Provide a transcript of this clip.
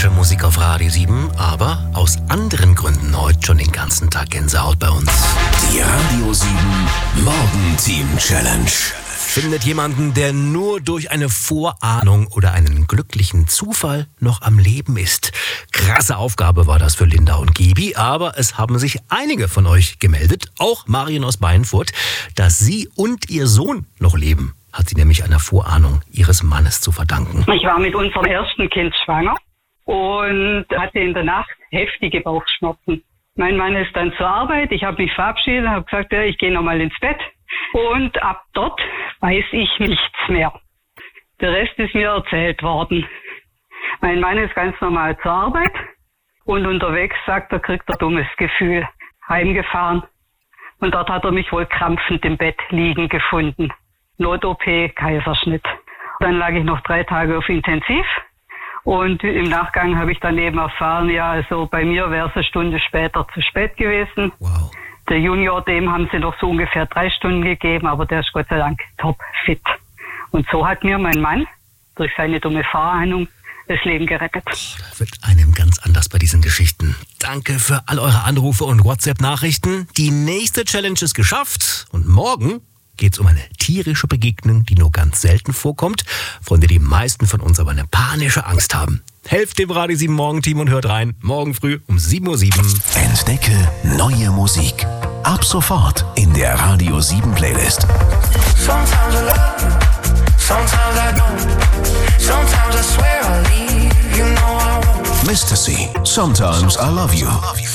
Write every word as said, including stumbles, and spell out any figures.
romantische Musik auf Radio sieben, aber aus anderen Gründen heute schon den ganzen Tag Gänsehaut bei uns. Die Radio sieben Morgenteam Challenge. Findet jemanden, der nur durch eine Vorahnung oder einen glücklichen Zufall noch am Leben ist. Krasse Aufgabe war das für Linda und Gibi, aber es haben sich einige von euch gemeldet, auch Marion aus Beinfurt, dass sie und ihr Sohn noch leben. Hat sie nämlich einer Vorahnung ihres Mannes zu verdanken. Ich war mit unserem ersten Kind schwanger und hatte in der Nacht heftige Bauchschmerzen. Mein Mann ist dann zur Arbeit, ich habe mich verabschiedet, habe gesagt, ja, ich gehe nochmal ins Bett. Und ab dort weiß ich nichts mehr. Der Rest ist mir erzählt worden. Mein Mann ist ganz normal zur Arbeit und unterwegs, sagt er, kriegt er ein dummes Gefühl. Heimgefahren und dort hat er mich wohl krampfend im Bett liegen gefunden. Not-O P, Kaiserschnitt. Dann lag ich noch drei Tage auf Intensiv und im Nachgang habe ich dann eben erfahren, ja, also bei mir wäre es eine Stunde später zu spät gewesen. Wow. Der Junior, dem haben sie noch so ungefähr drei Stunden gegeben, aber der ist Gott sei Dank top fit. Und so hat mir mein Mann durch seine dumme Vorahnung das Leben gerettet. Da wird einem ganz anders bei diesen Geschichten. Danke für all eure Anrufe und WhatsApp-Nachrichten. Die nächste Challenge ist geschafft und morgen geht es um eine tierische Begegnung, die nur ganz selten vorkommt, von der die meisten von uns aber eine panische Angst haben. Helft dem Radio sieben Morgenteam und hört rein. Morgen früh um sieben Uhr sieben. Entdecke neue Musik. Ab sofort in der Radio sieben Playlist. Sometimes I love you, sometimes I don't. Sometimes I swear I'll leave, you know I won't. Mister C, Sometimes I Love You.